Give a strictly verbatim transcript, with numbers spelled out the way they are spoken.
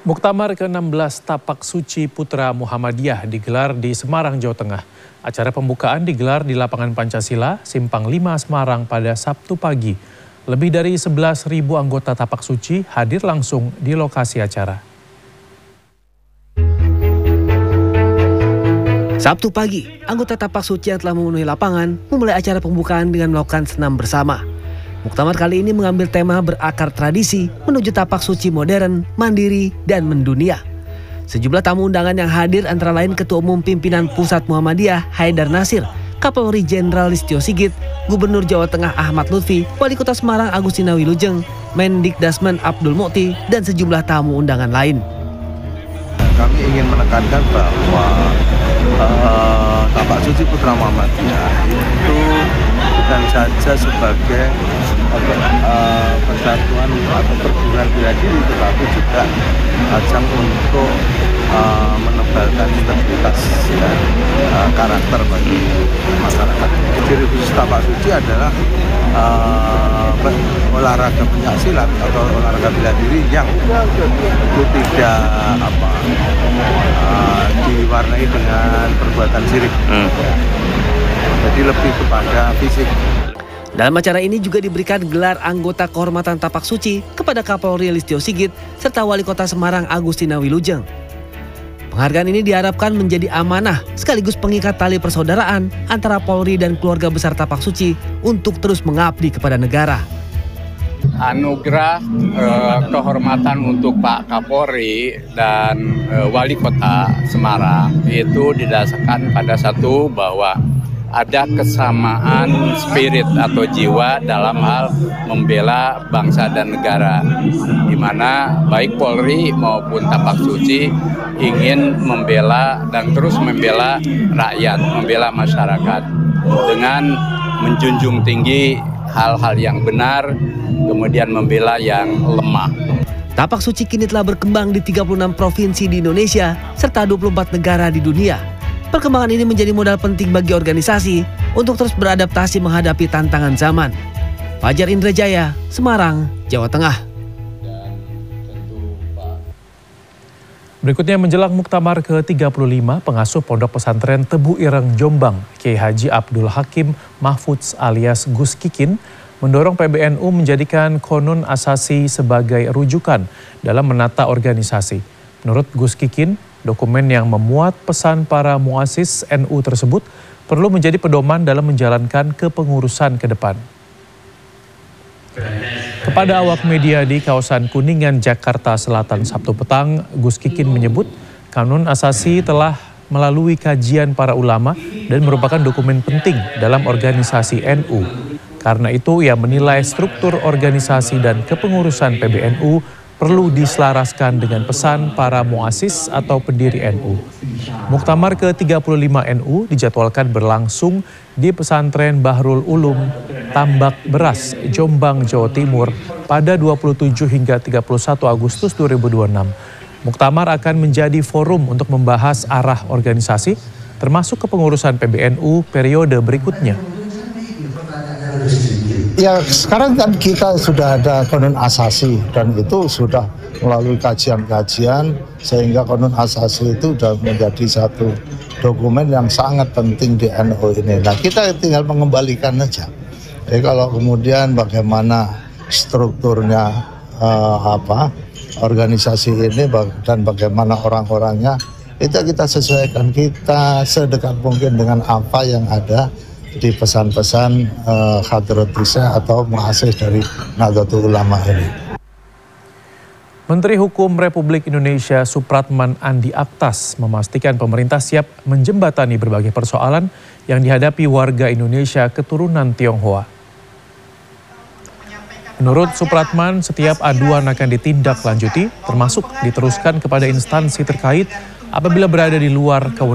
Muktamar ke enam belas Tapak Suci Putra Muhammadiyah digelar di Semarang, Jawa Tengah. Acara pembukaan digelar di Lapangan Pancasila, Simpang lima, Semarang pada Sabtu pagi. Lebih dari sebelas ribu anggota Tapak Suci hadir langsung di lokasi acara. Sabtu pagi, anggota Tapak Suci yang telah memenuhi lapangan memulai acara pembukaan dengan melakukan senam bersama. Muktamar kali ini mengambil tema berakar tradisi menuju tapak suci modern, mandiri, dan mendunia. Sejumlah tamu undangan yang hadir antara lain Ketua Umum Pimpinan Pusat Muhammadiyah Haidar Nasir, Kapolri Jenderal Listio Sigit, Gubernur Jawa Tengah Ahmad Lutfi, Wali Kota Semarang Agustina Wilujeng, Mendikdasmen Abdul Mukti, dan sejumlah tamu undangan lain. Kami ingin menekankan bahwa uh, Tapak Suci Putra Muhammadiyah itu bukan saja sebagai uh, persatuan atau perguruan bela diri, tetapi juga ajang untuk uh, menebalkan integritas dan uh, karakter bagi masyarakat. Ciri khusus Tapak Suci adalah uh, olahraga pencaksilat atau olahraga bela diri yang itu tidak apa uh, diwarnai dengan perbuatan syirik. Hmm. Jadi lebih kepada fisik. Dalam acara ini juga diberikan gelar anggota kehormatan Tapak Suci kepada Kapolri Listio Sigit serta Wali Kota Semarang Agustina Wilujeng. Penghargaan ini diharapkan menjadi amanah sekaligus pengikat tali persaudaraan antara Polri dan keluarga besar Tapak Suci untuk terus mengabdi kepada negara. Anugerah eh, kehormatan untuk Pak Kapolri dan eh, Wali Kota Semarang itu didasarkan pada satu, bahwa ada kesamaan spirit atau jiwa dalam hal membela bangsa dan negara, di mana baik Polri maupun Tapak Suci ingin membela dan terus membela rakyat, membela masyarakat dengan menjunjung tinggi hal-hal yang benar, kemudian membela yang lemah. Tapak Suci kini telah berkembang di tiga puluh enam provinsi di Indonesia serta dua puluh empat negara di dunia. Perkembangan ini menjadi modal penting bagi organisasi untuk terus beradaptasi menghadapi tantangan zaman. Fajar Indrajaya, Semarang, Jawa Tengah. Berikutnya menjelang Muktamar ke tiga puluh lima, pengasuh Pondok Pesantren Tebu Ireng, Jombang, Kiai Haji Abdul Hakim Mahfudz alias Gus Kikin, mendorong P B N U menjadikan Qonun Asasi sebagai rujukan dalam menata organisasi. Menurut Gus Kikin, dokumen yang memuat pesan para muasis N U tersebut perlu menjadi pedoman dalam menjalankan kepengurusan ke depan. Kepada awak media di kawasan Kuningan, Jakarta Selatan Sabtu petang, Gus Kikin menyebut Kanun Asasi telah melalui kajian para ulama dan merupakan dokumen penting dalam organisasi N U. Karena itu ia menilai struktur organisasi dan kepengurusan P B N U perlu diselaraskan dengan pesan para muasis atau pendiri N U. Muktamar ke tiga puluh lima N U dijadwalkan berlangsung di Pesantren Bahrul Ulum, Tambak Beras, Jombang, Jawa Timur pada dua puluh tujuh hingga tiga puluh satu Agustus dua ribu dua puluh enam. Muktamar akan menjadi forum untuk membahas arah organisasi, termasuk kepengurusan P B N U periode berikutnya. Ya, sekarang kan kita sudah ada Qonun Asasi dan itu sudah melalui kajian-kajian sehingga Qonun Asasi itu sudah menjadi satu dokumen yang sangat penting di N U ini. Nah, kita tinggal mengembalikan aja. Jadi kalau kemudian bagaimana strukturnya uh, apa organisasi ini dan bagaimana orang-orangnya, itu kita sesuaikan, kita sedekat mungkin dengan apa yang ada di pesan-pesan uh, Hadratusnya atau muasis dari Nahdlatul Ulama ini. Menteri Hukum Republik Indonesia Supratman Andi Aktas memastikan pemerintah siap menjembatani berbagai persoalan yang dihadapi warga Indonesia keturunan Tionghoa. Menurut Supratman, setiap aduan akan ditindaklanjuti, termasuk diteruskan kepada instansi terkait apabila berada di luar kewenangan